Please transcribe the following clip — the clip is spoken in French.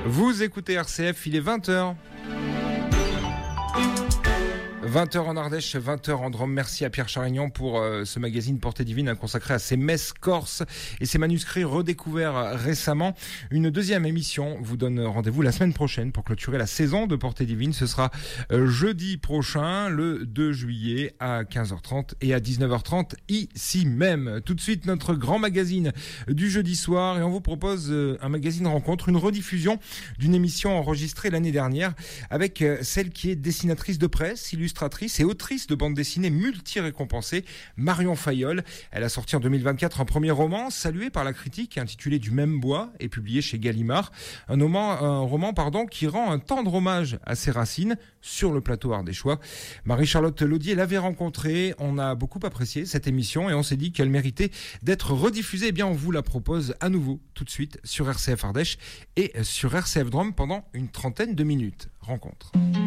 Vous écoutez RCF, il est 20h. 20h en Ardèche, 20h en Drôme. Merci à Pierre Charignan pour ce magazine Portée Divine consacré à ces messes corses et ces manuscrits redécouverts récemment. Une deuxième émission vous donne rendez-vous la semaine prochaine pour clôturer la saison de Portée Divine. Ce sera jeudi prochain, le 2 juillet à 15h30 et à 19h30 ici même. Tout de suite, notre grand magazine du jeudi soir et on vous propose un magazine rencontre, une rediffusion d'une émission enregistrée l'année dernière avec celle qui est dessinatrice de presse, illustratrice et autrice de bande dessinée multi-récompensée, Marion Fayolle. Elle a sorti en 2024 un premier roman salué par la critique intitulé Du même bois et publié chez Gallimard. Un roman qui rend un tendre hommage à ses racines sur le plateau ardéchois. Marie-Charlotte Laudier l'avait rencontrée. On a beaucoup apprécié cette émission et on s'est dit qu'elle méritait d'être rediffusée. Eh bien, on vous la propose à nouveau tout de suite sur RCF Ardèche et sur RCF Drôme pendant une trentaine de minutes. Rencontre.